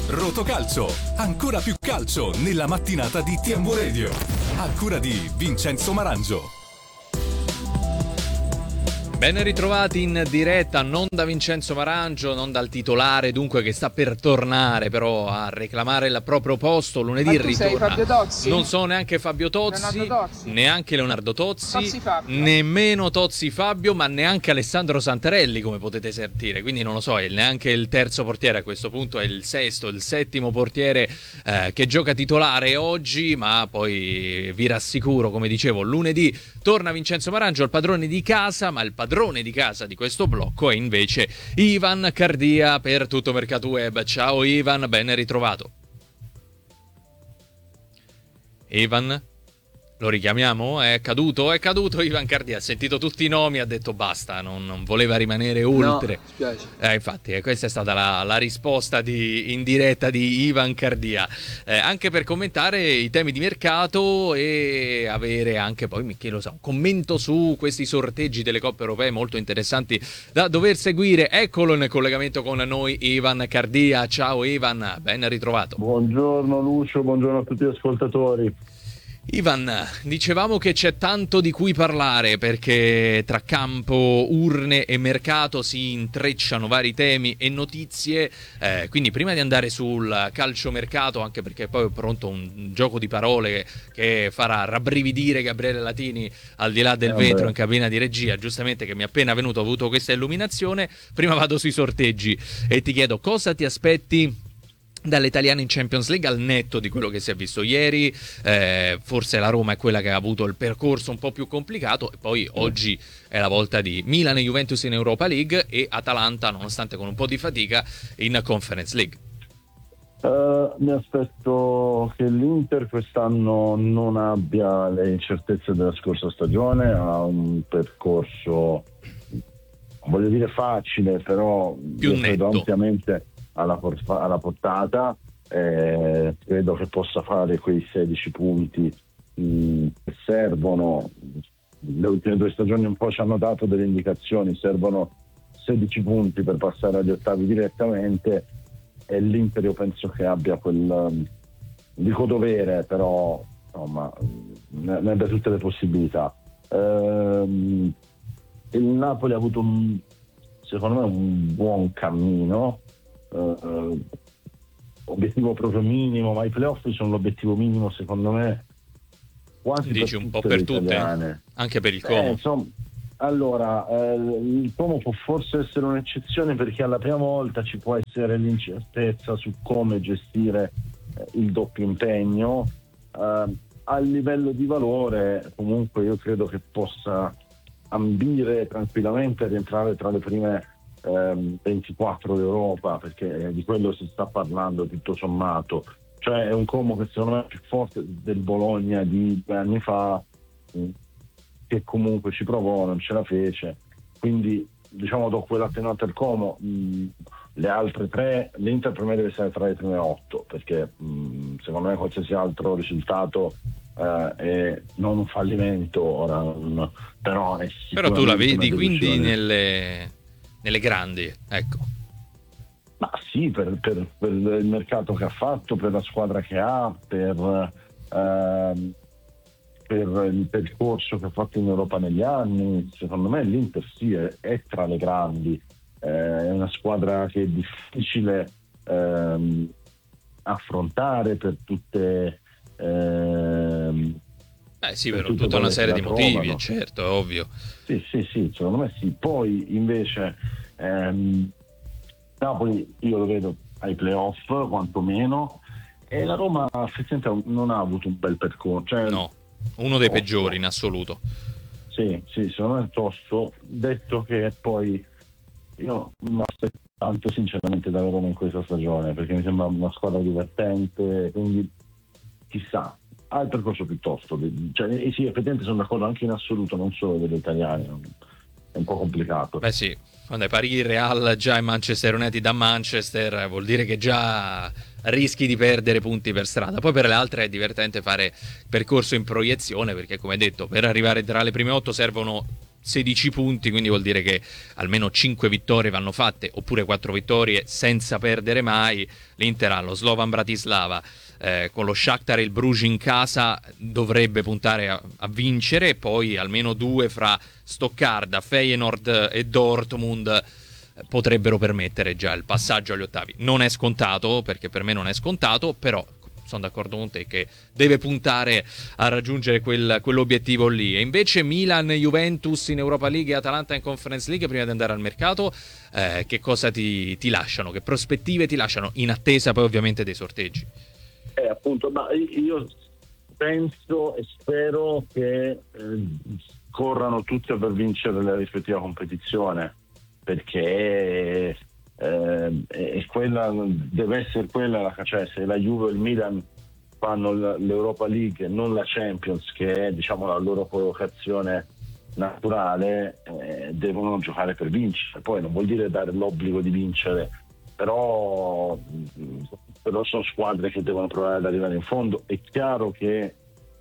Rotocalcio, ancora più calcio nella mattinata di TMW Radio. A cura di Vincenzo Marangio. Ben ritrovati in diretta, non da Vincenzo Marangio, non dal titolare, dunque, che sta per tornare però a reclamare il proprio posto. Lunedì ritorna. Non sono neanche Fabio Tozzi, neanche Leonardo Tozzi, nemmeno Tozzi Fabio, ma neanche Alessandro Santarelli, come potete sentire. Quindi non lo so, neanche il terzo portiere a questo punto, è il sesto, il settimo portiere che gioca titolare oggi, ma poi vi rassicuro, come dicevo, lunedì torna Vincenzo Marangio, il padrone di casa, ma il padrone di casa di questo blocco è invece Ivan Cardia per Tutto Mercato Web. Ciao Ivan, ben ritrovato. Ivan, lo richiamiamo? È caduto Ivan Cardia, ha sentito tutti i nomi, ha detto basta, non voleva rimanere oltre. No, spiace. Infatti, questa è stata la risposta in diretta di Ivan Cardia, anche per commentare i temi di mercato e avere anche poi, chi lo sa, un commento su questi sorteggi delle coppe europee molto interessanti da dover seguire. Eccolo in collegamento con noi Ivan Cardia. Ciao Ivan, ben ritrovato. Buongiorno Lucio, buongiorno a tutti gli ascoltatori. Ivan, dicevamo che c'è tanto di cui parlare perché tra campo, urne e mercato si intrecciano vari temi e notizie, quindi prima di andare sul calciomercato, anche perché poi è pronto un gioco di parole che farà rabbrividire Gabriele Latini al di là del vetro in cabina di regia, giustamente, che mi è appena venuto, ho avuto questa illuminazione. Prima vado sui sorteggi e ti chiedo cosa ti aspetti dalle italiane in Champions League, al netto di quello che si è visto ieri. Forse la Roma è quella che ha avuto il percorso un po' più complicato, e poi oggi è la volta di Milan e Juventus in Europa League e Atalanta, nonostante con un po' di fatica, in Conference League. Mi aspetto che l'Inter quest'anno non abbia le incertezze della scorsa stagione, ha un percorso, voglio dire facile, però più io credo netto, ampiamente alla portata. Credo che possa fare quei 16 punti che servono. Le ultime 2 stagioni un po' ci hanno dato delle indicazioni, servono 16 punti per passare agli ottavi direttamente, e l'Inter io penso che abbia quel, dico dovere, però insomma ne abbia tutte le possibilità. Il Napoli ha avuto secondo me un buon cammino, obiettivo proprio minimo, ma i playoff sono l'obiettivo minimo secondo me quasi. dici un po' per tutte, anche per il Como. Insomma, allora il Como può forse essere un'eccezione, perché alla prima volta ci può essere l'incertezza su come gestire il doppio impegno. A livello di valore comunque io credo che possa ambire tranquillamente a rientrare tra le prime 24 d'Europa, perché di quello si sta parlando tutto sommato. Cioè è un Como che secondo me è più forte del Bologna di 2 anni fa, che comunque ci provò, non ce la fece, quindi diciamo do quell'attenuante al Como. Le altre 3, l'Inter per me deve essere tra le prime 8, perché secondo me qualsiasi altro risultato è non un fallimento, però tu la vedi quindi nelle grandi, ecco. Ma sì, per il mercato che ha fatto, per la squadra che ha, per il percorso che ha fatto in Europa negli anni, secondo me l'Inter sì, è tra le grandi. È una squadra che è difficile affrontare per tutte sì, per tutta una serie di motivi, certo, è ovvio. Sì, secondo me sì. Poi invece Napoli io lo vedo ai playoff quantomeno, e la Roma effettivamente non ha avuto un bel percorso, cioè, no, uno dei peggiori in assoluto. Sì, secondo me è tosto, detto che poi io non aspetto tanto sinceramente da Roma in questa stagione, perché mi sembra una squadra divertente, quindi chissà, ha il percorso piuttosto, cioè, sì, effettivamente sono d'accordo anche in assoluto, non solo degli italiani, è un po' complicato. Beh sì, quando hai pari il Real già in Manchester United da Manchester, vuol dire che già rischi di perdere punti per strada. Poi per le altre è divertente fare percorso in proiezione, perché come detto, per arrivare tra le prime 8 servono 16 punti, quindi vuol dire che almeno 5 vittorie vanno fatte, oppure 4 vittorie senza perdere mai. L'Inter ha lo Slovan Bratislava, con lo Shakhtar e il Bruges in casa dovrebbe puntare a vincere, e poi almeno 2 fra Stoccarda, Feyenoord e Dortmund potrebbero permettere già il passaggio agli ottavi. Non è scontato, perché per me non è scontato, però sono d'accordo con te che deve puntare a raggiungere quell'obiettivo lì. E invece Milan, Juventus in Europa League e Atalanta in Conference League, prima di andare al mercato, che cosa ti lasciano? Che prospettive ti lasciano, in attesa poi ovviamente dei sorteggi? Appunto, ma io penso e spero che corrano tutti per vincere la rispettiva competizione, perché è quella, deve essere quella, cioè se la Juve e il Milan fanno l'Europa League e non la Champions, che è diciamo la loro collocazione naturale, devono giocare per vincere. Poi non vuol dire dare l'obbligo di vincere, però sono squadre che devono provare ad arrivare in fondo. È chiaro che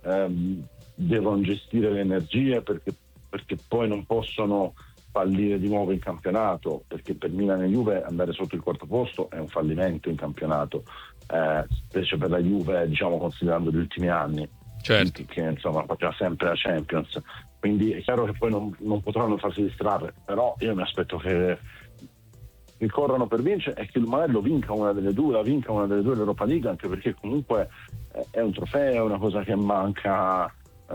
devono gestire le energie, perché poi non possono fallire di nuovo in campionato, perché per Milan e Juve andare sotto il quarto posto è un fallimento in campionato, specie per la Juve, diciamo, considerando gli ultimi anni, certo, che insomma faceva sempre la Champions, quindi è chiaro che poi non potranno farsi distrarre, però io mi aspetto che corrano per vincere e che il Manello vinca una delle due l'Europa League, anche perché comunque è un trofeo, è una cosa che manca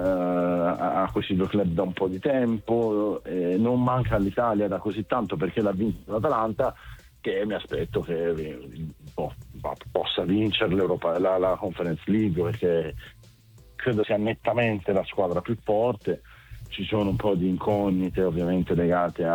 a questi due club da un po' di tempo, non manca all'Italia da così tanto, perché l'ha vinto l'Atalanta, che mi aspetto che possa vincere la Conference League, perché credo sia nettamente la squadra più forte. Ci sono un po' di incognite ovviamente legate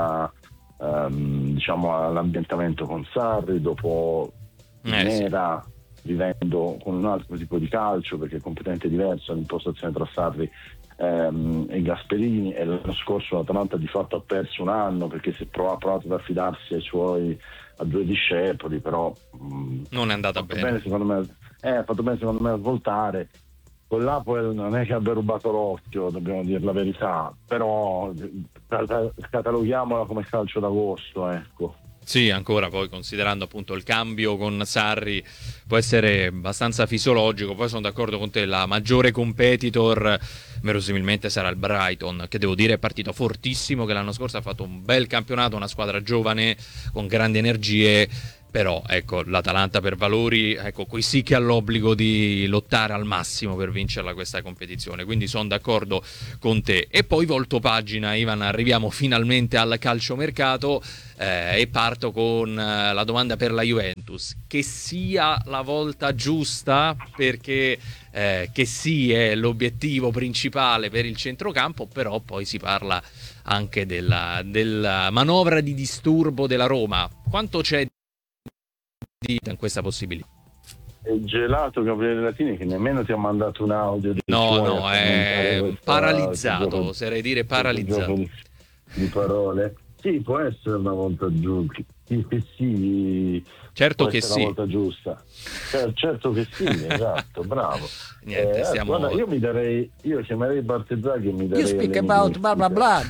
diciamo all'ambientamento con Sarri dopo Nera, vivendo con un altro tipo di calcio, perché è completamente diverso l'impostazione tra Sarri e Gasperini, e l'anno scorso l'Atalanta di fatto ha perso un anno perché si è provato ad affidarsi a due discepoli, però non è andata bene. Secondo me ha fatto bene secondo me a svoltare. Con l'Apoel non è che abbia rubato l'occhio, dobbiamo dire la verità, però cataloghiamola come calcio d'agosto, ecco. Sì, ancora poi considerando appunto il cambio con Sarri può essere abbastanza fisiologico. Poi sono d'accordo con te, la maggiore competitor verosimilmente sarà il Brighton, che devo dire è partito fortissimo, che l'anno scorso ha fatto un bel campionato, una squadra giovane con grandi energie. Però ecco, l'Atalanta per valori, ecco, qui sì che ha l'obbligo di lottare al massimo per vincerla questa competizione, quindi sono d'accordo con te. E poi volto pagina, Ivan, arriviamo finalmente al calciomercato, e parto con la domanda per la Juventus: che sia la volta giusta, perché che sì è l'obiettivo principale per il centrocampo, però poi si parla anche della manovra di disturbo della Roma. Quanto c'è in questa possibilità? È gelato Gabriele Latini, che nemmeno ti ha mandato un audio di no, è paralizzato, oserei dire paralizzato di parole. Sì, può essere una volta giusta, sì, certo può che essere sì, una volta giusta, certo che sì, esatto, bravo. Niente, guarda, io chiamerei Bartezzaghi e mi darei You speak about blah blah blah.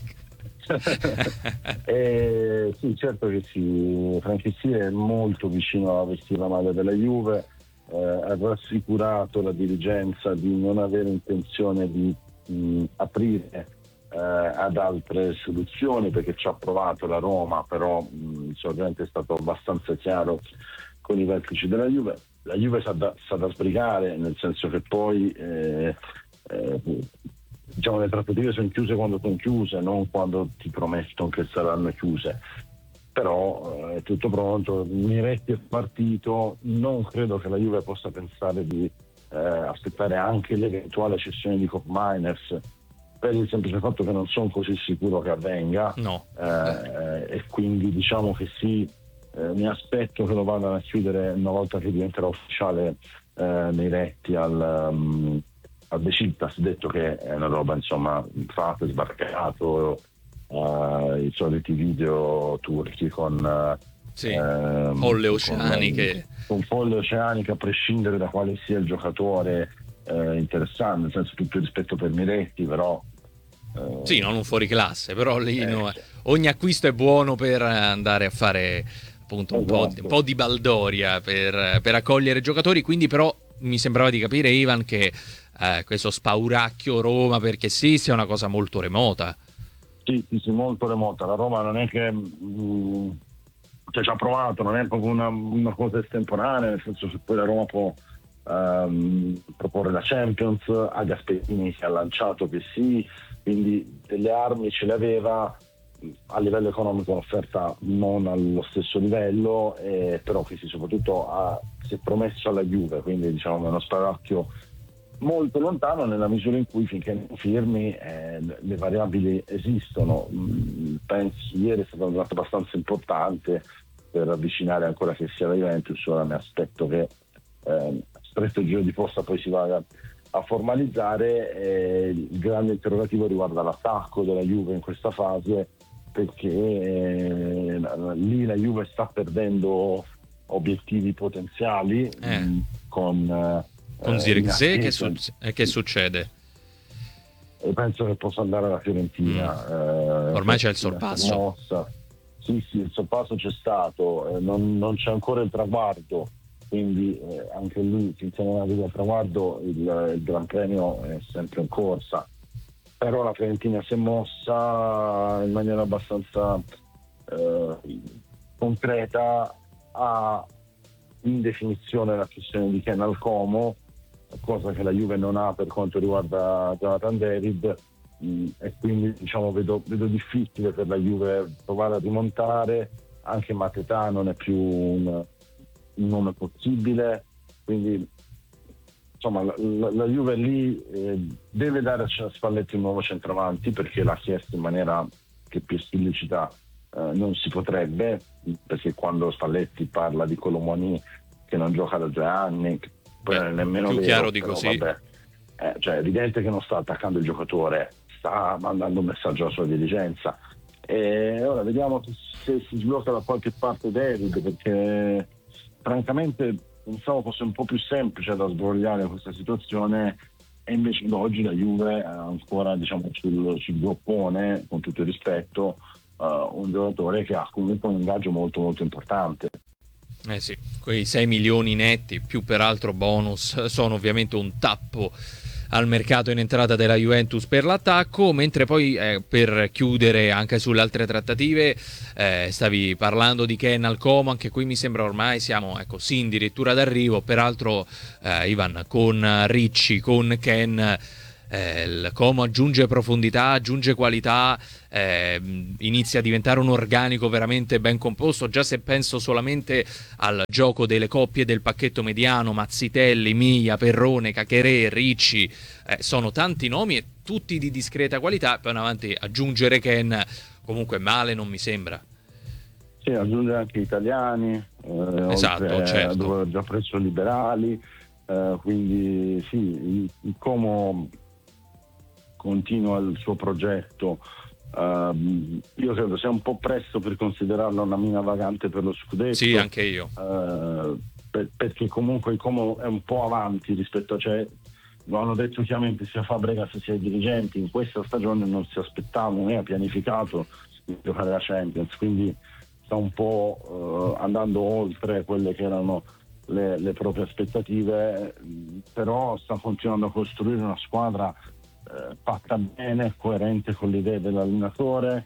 Sì, certo che sì. Franchi è molto vicino a vestire la maglia della Juve, ha rassicurato la dirigenza di non avere intenzione di aprire ad altre soluzioni, perché ci ha provato la Roma, però ovviamente è stato abbastanza chiaro con i vertici della Juve. La Juve sa da sbrigare, nel senso che poi diciamo le trattative sono chiuse quando sono chiuse, non quando ti promettono che saranno chiuse. Però è tutto pronto, Miretti è partito, non credo che la Juve possa pensare di aspettare anche l'eventuale cessione di Koop Meiners, per il semplice fatto che non sono così sicuro che avvenga. No. E quindi diciamo che sì, mi aspetto che lo vadano a chiudere una volta che diventerà ufficiale Miretti al Besiktas, detto che è una roba insomma fatta, sbarcato, i soliti video turchi con folle oceaniche, con folle oceaniche, a prescindere da quale sia il giocatore interessante, nel senso, tutto il rispetto per Miretti, però Sì, non un fuoriclasse, però lì sì. ogni acquisto è buono per andare a fare appunto Esatto. un po' di baldoria per accogliere giocatori. Quindi però mi sembrava di capire, Ivan, che questo spauracchio Roma perché sì, sia una cosa molto remota. Sì, sì, sì, molto remota. La Roma non è che cioè, ci ha provato, non è proprio una cosa estemporanea, nel senso che poi la Roma può proporre la Champions, a Gasperini si è lanciato che sì, quindi delle armi ce le aveva. A livello economico un'offerta non allo stesso livello, però che sì, soprattutto si è promesso alla Juve, quindi diciamo è uno spauracchio molto lontano, nella misura in cui finché non firmi le variabili esistono. Penso ieri è stato un dato abbastanza importante per avvicinare ancora che sia la Juventus. Ora mi aspetto che stretto giro di posta poi si vada a formalizzare. Il grande interrogativo riguarda l'attacco della Juve in questa fase, perché lì la Juve sta perdendo obiettivi potenziali Con in Zirkzee attesa. che succede? E penso che possa andare alla Fiorentina. Ormai c'è il Si è sorpasso. mossa. Sì, sì, il sorpasso c'è stato, non c'è ancora il traguardo, quindi anche lì finché non arriva il traguardo il Gran Premio è sempre in corsa. Però la Fiorentina si è mossa in maniera abbastanza concreta, ha in definizione la questione di Ken al Como, cosa che la Juve non ha per quanto riguarda Jonathan David, e quindi diciamo vedo difficile per la Juve provare a rimontare. Anche Matetà non è più un nome possibile, quindi insomma la Juve lì deve dare a Spalletti un nuovo centravanti, perché l'ha chiesto in maniera che più esplicita non si potrebbe, perché quando Spalletti parla di Colomoni che non gioca da 2 anni, poi non è nemmeno più vero, chiaro di però così. vabbè, cioè è evidente che non sta attaccando il giocatore, sta mandando un messaggio alla sua dirigenza. E ora vediamo se si sblocca da qualche parte David, perché francamente pensavo fosse un po' più semplice da sbrogliare questa situazione, e invece oggi la Juve ha ancora diciamo sul groppone, con tutto il rispetto, un giocatore che ha comunque un ingaggio molto molto importante. Eh sì, quei 6 milioni netti più peraltro bonus sono ovviamente un tappo al mercato in entrata della Juventus per l'attacco, mentre poi per chiudere anche sulle altre trattative stavi parlando di Ken al Como, anche qui mi sembra ormai siamo sì addirittura d'arrivo, peraltro Ivan con Ricci, con Ken il Como aggiunge profondità, aggiunge qualità, inizia a diventare un organico veramente ben composto. Già se penso solamente al gioco delle coppie del pacchetto mediano, Mazzitelli, Miglia, Perrone, Cacheré, Ricci, sono tanti nomi e tutti di discreta qualità. Poi in avanti aggiungere Ken comunque male non mi sembra. Sì, aggiunge anche italiani, Esatto, certo. dove ho già preso liberali, quindi sì, il Como continua il suo progetto. Io credo sia un po' presto per considerarla una mina vagante per lo scudetto. Sì, anche io. Perché comunque il Como è un po' avanti rispetto lo hanno detto chiaramente sia Fabregas sia i dirigenti, in questa stagione non si aspettava, non era pianificato di giocare la Champions, quindi sta un po' andando oltre quelle che erano le proprie aspettative, però sta continuando a costruire una squadra fatta bene, coerente con le idee dell'allenatore.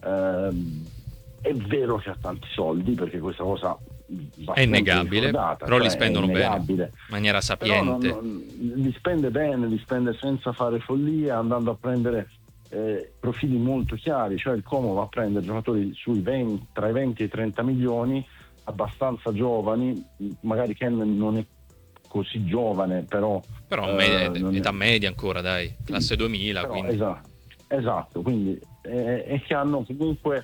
È vero che ha tanti soldi, perché questa cosa è innegabile, però li spendono bene, in maniera sapiente. Però li spende bene, li spende senza fare follie, andando a prendere profili molto chiari, cioè il Como va a prendere giocatori tra i 20 e i 30 milioni, abbastanza giovani, magari Ken non è così giovane, però età media ancora, dai, classe 2000, però, quindi. esatto, quindi e che hanno comunque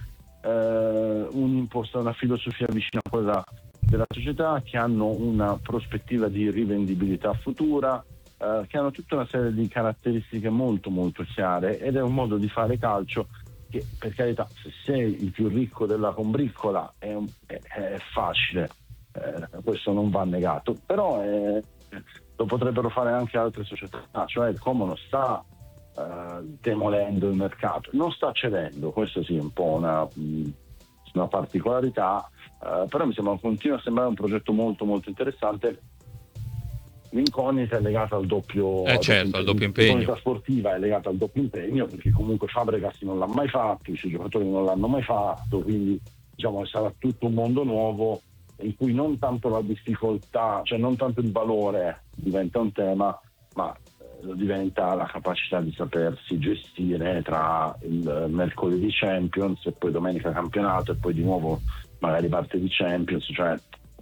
una filosofia vicina a quella della società, che hanno una prospettiva di rivendibilità futura, che hanno tutta una serie di caratteristiche molto molto chiare, ed è un modo di fare calcio che, per carità, se sei il più ricco della combriccola è facile, questo non va negato, però lo potrebbero fare anche altre società, cioè il Como non sta demolendo il mercato. Non sta cedendo, questo sì è un po' una particolarità, però mi sembra, continua a sembrare un progetto molto molto interessante. L'incognita è legata al doppio, al doppio impegno. L'incognita sportiva è legata al doppio impegno, perché comunque Fabregas non l'ha mai fatto, i suoi giocatori non l'hanno mai fatto, quindi diciamo sarà tutto un mondo nuovo in cui non tanto la difficoltà, cioè non tanto il valore diventa un tema, ma lo diventa la capacità di sapersi gestire tra il mercoledì Champions e poi domenica campionato e poi di nuovo magari parte di Champions, cioè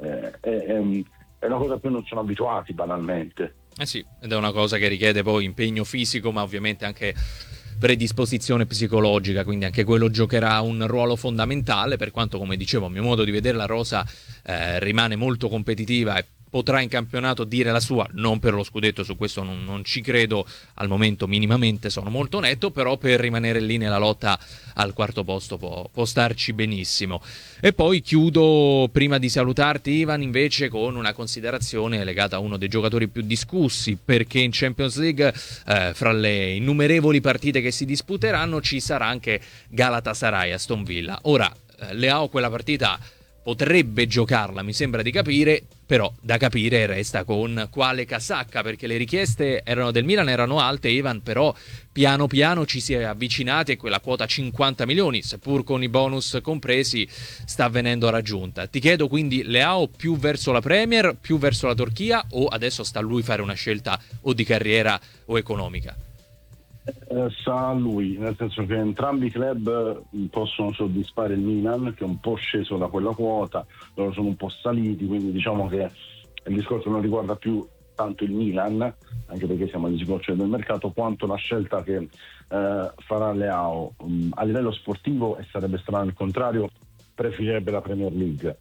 è una cosa a cui non sono abituati banalmente. Sì, ed è una cosa che richiede poi impegno fisico, ma ovviamente anche predisposizione psicologica, quindi anche quello giocherà un ruolo fondamentale, per quanto, come dicevo, a mio modo di vedere la rosa rimane molto competitiva e potrà in campionato dire la sua, non per lo scudetto, su questo non ci credo al momento minimamente, sono molto netto, però per rimanere lì nella lotta al quarto posto può starci benissimo. E poi chiudo, prima di salutarti Ivan, invece con una considerazione legata a uno dei giocatori più discussi, perché in Champions League fra le innumerevoli partite che si disputeranno ci sarà anche Galatasaray Aston Villa. Ora Leao quella partita potrebbe giocarla, mi sembra di capire, però da capire resta con quale casacca, perché le richieste del Milan erano alte, Ivan, però piano piano ci si è avvicinati e quella quota 50 milioni, seppur con i bonus compresi, sta venendo raggiunta. Ti chiedo quindi, Leao più verso la Premier, più verso la Turchia, o adesso sta a lui fare una scelta o di carriera o economica? Sa lui, nel senso che entrambi i club possono soddisfare il Milan, che è un po' sceso da quella quota, loro sono un po' saliti, quindi diciamo che il discorso non riguarda più tanto il Milan, anche perché siamo al discorso del mercato, quanto la scelta che farà Leao a livello sportivo, e sarebbe strano il contrario, preferirebbe la Premier League.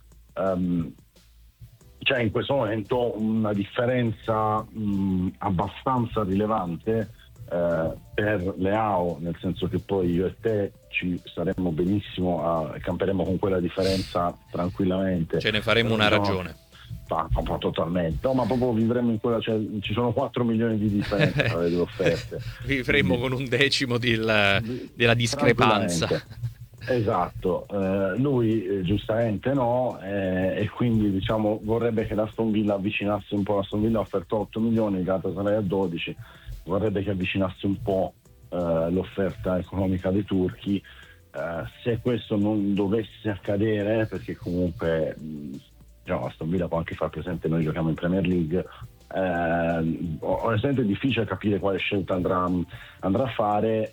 C'è in questo momento una differenza abbastanza rilevante per Leao, nel senso che poi io e te ci staremmo benissimo, camperemo con quella differenza tranquillamente, ce ne faremo una ragione. Totalmente, no, ma proprio vivremo in quella, cioè, ci sono 4 milioni di differenze tra le due offerte. Vivremo con un decimo della discrepanza. Esatto, lui giustamente no, e quindi diciamo vorrebbe che l'Aston Villa avvicinasse un po'. L'Aston Villa ha offerto 8 milioni, il Galatasaray a 12, vorrebbe che avvicinasse un po' l'offerta economica dei turchi. Se questo non dovesse accadere, perché comunque Aston Villa può anche far presente noi giochiamo in Premier League, onestamente è difficile capire quale scelta andrà a fare,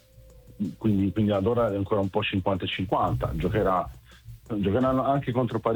quindi ad ora è ancora un po' 50-50, giocheranno anche contro Parigi